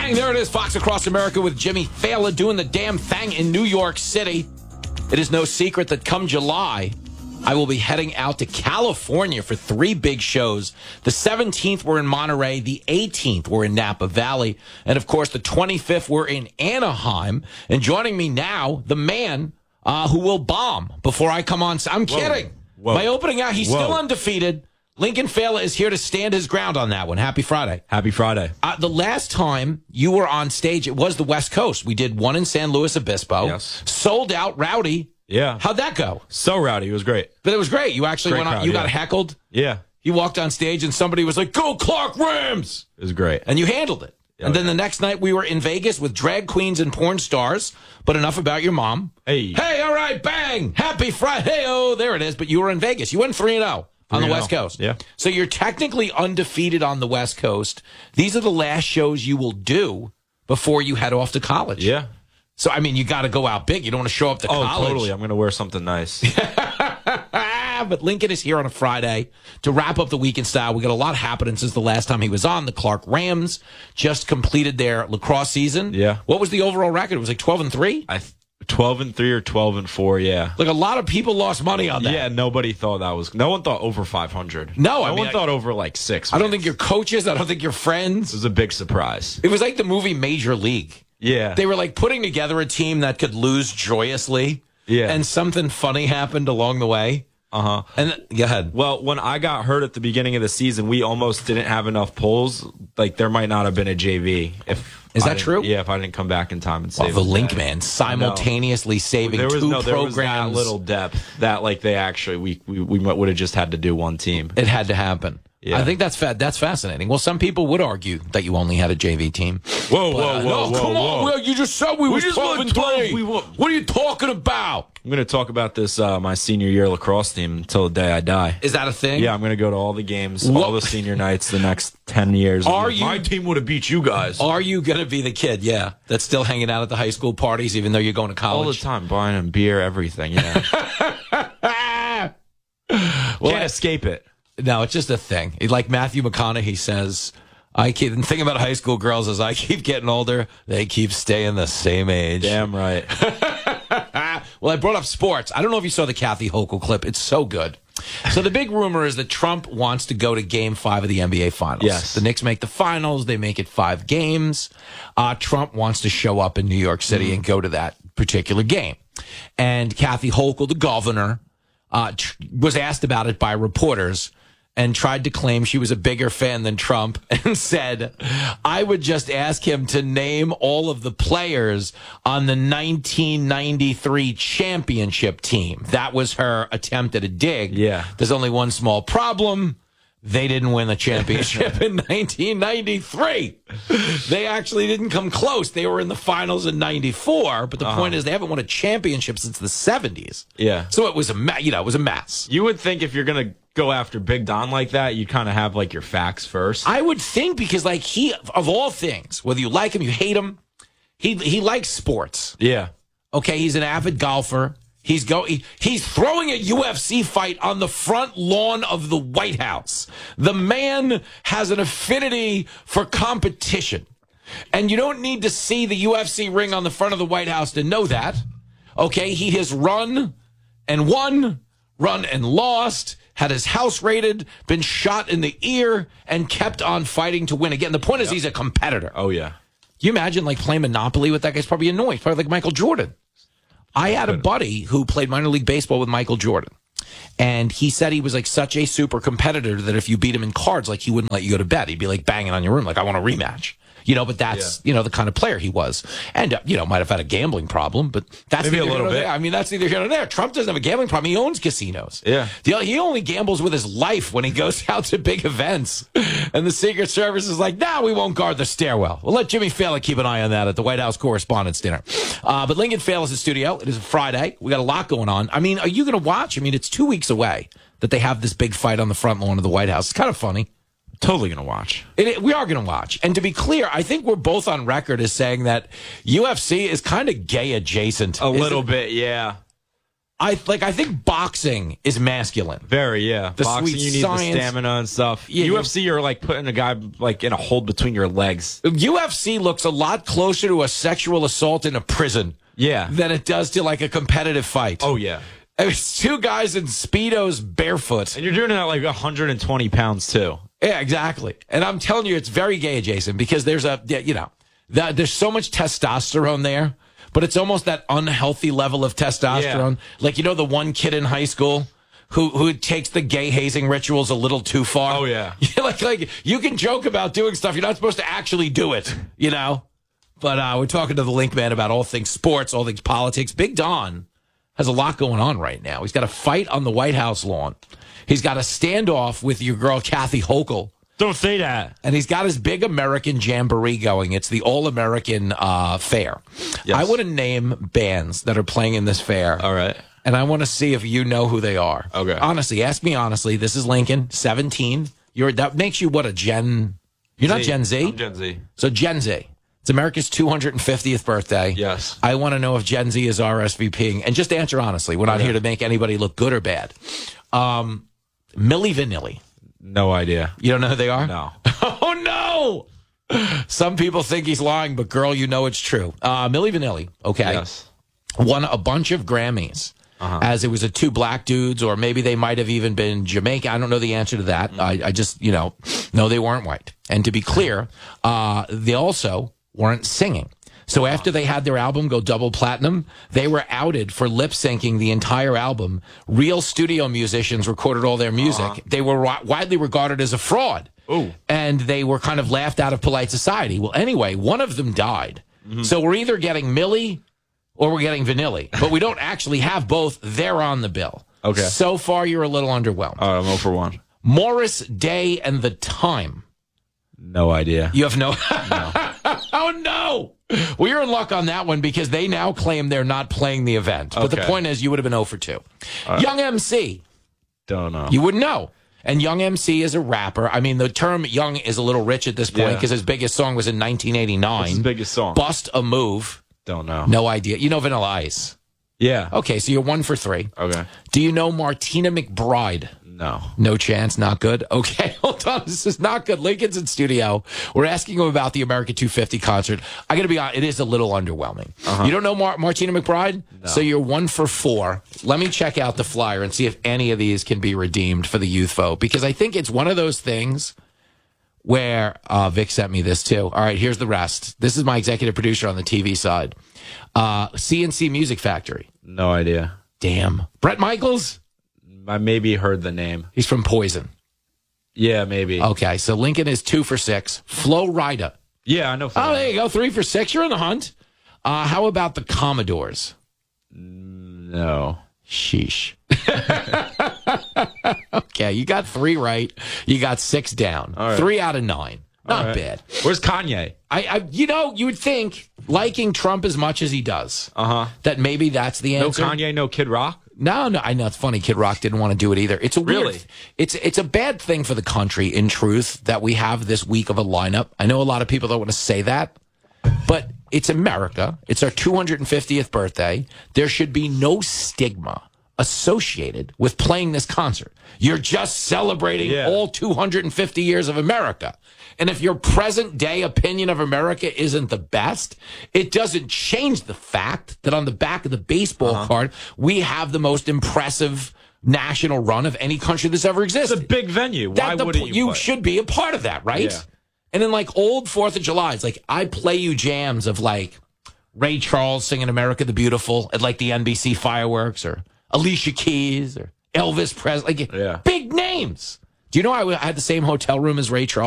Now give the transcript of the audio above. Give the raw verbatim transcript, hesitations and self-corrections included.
Bang! There it is, Fox Across America with Jimmy Fallon doing the damn thing in New York City. It is no secret that come July, I will be heading out to California for three big shows. The seventeenth, we're in Monterey. The eighteenth, we're in Napa Valley. And, of course, the twenty-fifth, we're in Anaheim. And joining me now, the man uh, who will bomb before I come on. I'm kidding. Whoa. My opening out, he's Whoa. still undefeated. Lincoln Fela is here to stand his ground on that one. Happy Friday. Happy Friday. Uh, the last time you were on stage, it was the West Coast. We did one in San Luis Obispo. Yes. Sold out, rowdy. Yeah. How'd that go? So rowdy. It was great. But it was great. You actually Great went on, crowd, you yeah. got heckled. Yeah. You walked on stage and somebody was like, "Go Clark Rams!" It was great. And you handled it. Oh, and then yeah. the next night we were in Vegas with drag queens and porn stars. But enough about your mom. Hey. Hey, all right, bang. Happy Friday. Oh, there it is. But you were in Vegas. You went three and oh. On the West Coast. Yeah. So you're technically undefeated on the West Coast. These are the last shows you will do before you head off to college. Yeah. So, I mean, you got to go out big. You don't want to show up to Oh, college. totally. I'm going to wear something nice. But Lincoln is here on a Friday to wrap up the week in style. We got a lot happening since the last time he was on. The Clark Rams just completed their lacrosse season. Yeah. What was the overall record? It was like twelve and three? I th- twelve and three or twelve and four, yeah. Like a lot of people lost money on that. Yeah, nobody thought that was. No one thought over five hundred. No, no I mean, one I- thought over like six. I don't wins. think your coaches, I don't think your It friends. was a big surprise. It was like the movie Major League. Yeah. They were like putting together a team that could lose joyously. Yeah. And something funny happened along the way. Uh huh. And go ahead. Well, when I got hurt at the beginning of the season, we almost didn't have enough pulls. Like there might not have been a J V if Is I that dink- true? Yeah, if I didn't come back in time and Well, save the them. Link Man simultaneously saving There was two no there was that programs. little depth that like they actually we we, we would have just had to do one team. It had to happen. Yeah. I think that's fa- that's fascinating. Well, some people would argue that you only had a J V team. Whoa, But, whoa, uh, whoa, no, whoa, come whoa. on, Will. You just said we, We were just twelve went and twelve. three. We won. What are you talking about? I'm going to talk about this uh, my senior year lacrosse team until the day I die. Is that a thing? Yeah, I'm going to go to all the games, What- all the senior nights the next ten years. Are you- My team would have beat you guys. Are you going to be the kid, yeah, that's still hanging out at the high school parties even though you're going to college? all the time, buying them beer, everything. Yeah. Well, Can't escape it. no, it's just a thing. Like Matthew McConaughey says, I keep, the thing about high school girls is I keep getting older, they keep staying the same age. Damn right. Well, I brought up sports. I don't know if you saw the Kathy Hochul clip. It's so good. So the big rumor is that Trump wants to go to game five of the N B A Finals. Yes. The Knicks make the finals. They make it five games. Uh, Trump wants to show up in New York City mm. and go to that particular game. And Kathy Hochul, the governor, uh, tr- was asked about it by reporters and tried to claim she was a bigger fan than Trump and said, I would just ask him to name all of the players on the nineteen ninety-three championship team. That was her attempt at a dig. Yeah. There's only one small problem. They didn't win the championship in nineteen ninety-three. They actually didn't come close. They were in the finals in ninety-four, but the Uh-huh. point is they haven't won a championship since the seventies. Yeah. So it was a, ma- you know, it was a mess. You would think if you're going to go after Big Don like that, you kind of have like your facts first. I would think because, like, he, of all things, whether you like him, you hate him, he he likes sports. Yeah. Okay, he's an avid golfer. He's go he, he's throwing a U F C fight on the front lawn of the White House. The man has an affinity for competition. And you don't need to see the U F C ring on the front of the White House to know that. Okay, he has run and won, run and lost, had his house raided, been shot in the ear, and kept on fighting to win again. The point is he's a competitor. Oh, yeah. You imagine like playing Monopoly with that guy's probably annoying. Probably like Michael Jordan. I had a buddy who played minor league baseball with Michael Jordan. And he said he was like such a super competitor that if you beat him in cards, like he wouldn't let you go to bed. He'd be like banging on your room, like, I want a rematch. You know, but that's, yeah. you know, the kind of player he was. And, uh, you know, might have had a gambling problem, but that's maybe a neither little here nor bit. there. I mean, that's neither here nor there. Trump doesn't have a gambling problem. He owns casinos. Yeah. The, he only gambles with his life when he goes out to big events. And the Secret Service is like, nah, we won't guard the stairwell. We'll let Jimmy Fallon keep an eye on that at the White House Correspondents' Dinner. Uh, but Lincoln Fallon is in studio. It is a Friday. We got a lot going on. I mean, are you going to watch? I mean, it's two weeks away that they have this big fight on the front lawn of the White House. It's kind of funny. Totally going to watch. It, it, we are going to watch. And to be clear, I think we're both on record as saying that U F C is kind of gay adjacent. A Is little it? bit, yeah. I like. I think boxing is masculine. Very, yeah. The Boxing, sweet you need science. the stamina and stuff. Yeah, U F C, you're like putting a guy like in a hold between your legs. U F C looks a lot closer to a sexual assault in a prison. Yeah. Than it does to like a competitive fight. Oh, yeah. I mean, it's two guys in Speedos barefoot. And you're doing it at like one hundred twenty pounds, too. Yeah, exactly. And I'm telling you, it's very gay adjacent because there's a, you know, the, there's so much testosterone there, but it's almost that unhealthy level of testosterone. Yeah. Like, you know, the one kid in high school who who takes the gay hazing rituals a little too far. Oh, yeah. like, like you can joke about doing stuff. You're not supposed to actually do it, you know? But uh, we're talking to the Link Man about all things sports, all things politics. Big Don has a lot going on right now. He's got a fight on the White House lawn. He's got a standoff with your girl, Kathy Hochul. Don't say that. And he's got his big American Jamboree going. It's the All-American uh, Fair. Yes. I want to name bands that are playing in this fair. All right. And I want to see if you know who they are. Okay. Honestly, ask me honestly. This is Lincoln, seventeen. You're That makes you, what, a Gen... You're not Z. Gen Z? I'm Gen Z. So Gen Z. It's America's two hundred fiftieth birthday. Yes. I want to know if Gen Z is RSVPing. And just answer honestly. We're not Okay. here to make anybody look good or bad. Um, Milli Vanilli. No idea. You don't know who they are? No. Oh, no! Some people think he's lying, but girl, you know it's true. Uh, Milli Vanilli, okay, Yes. won a bunch of Grammys. Uh-huh. As it was a two black dudes, or maybe they might have even been Jamaican. I don't know the answer to that. Mm-hmm. I, I just, you know, no, they weren't white. And to be clear, uh, they also weren't singing. So after they had their album go double platinum, they were outed for lip syncing the entire album. Real studio musicians recorded all their music. Uh-huh. They were wi- widely regarded as a fraud. Ooh. And they were kind of laughed out of polite society. Well, anyway, one of them died. Mm-hmm. So we're either getting Millie or we're getting Vanilli, but we don't actually have both. They're on the bill. Okay. So far, you're a little underwhelmed. All right, I'm zero for one. Morris Day and the Time. No idea. You have no... No. Oh, no. Well, you're in luck on that one because they now claim they're not playing the event. But the Okay. point is, you would have been zero for two. Right. Young M C. Don't know. You wouldn't know. And Young M C is a rapper. I mean, the term Young is a little rich at this point Yeah. because his biggest song was in nineteen eighty-nine. What's his biggest song? Bust a Move. Don't know. No idea. You know Vanilla Ice. Yeah. Okay, so you're one for three. Okay. Do you know Martina McBride? No. No chance, not good. Okay, hold on. This is not good. Lincoln's in studio. We're asking him about the America two fifty concert. I got to be honest, it is a little underwhelming. Uh-huh. You don't know Mar- Martina McBride? No. So you're one for four. Let me check out the flyer and see if any of these can be redeemed for the youth vote, because I think it's one of those things where uh, Vic sent me this too. All right, here's the rest. This is my executive producer on the T V side. Uh, C N C Music Factory. No idea. Damn. Brett Michaels? I maybe heard the name. He's from Poison. Yeah, maybe. Okay, so Lincoln is two for six. Flo Rida. Yeah, I know. Oh, there you go. Three for six. You're in the hunt. Uh, how about the Commodores? No. Sheesh. Okay, you got three right. You got six down. All right. Three out of nine. Not All right. bad. Where's Kanye? I, I, you know, you would think liking Trump as much as he does, Uh huh. that maybe that's the No answer. Kanye, no Kid Rock? No, no, I know it's funny. Kid Rock didn't want to do it either. It's a weird, Really? it's it's a bad thing for the country. In truth, that we have this weak of a lineup. I know a lot of people don't want to say that, but it's America. It's our two hundred fiftieth birthday. There should be no stigma associated with playing this concert. You're just celebrating Yeah. all two hundred fifty years of America. And if your present day opinion of America isn't the best, it doesn't change the fact that on the back of the baseball Uh-huh. card, we have the most impressive national run of any country that's ever It's existed. a big venue. Why That the wouldn't po- you? you play? should be a part of that, right? Yeah. And then like old Fourth of July, it's like I play you jams of like Ray Charles singing America the Beautiful at like the N B C fireworks, or Alicia Keys or Elvis Presley. Like, Yeah. big names. Do you know I, I had the same hotel room as Ray Charles?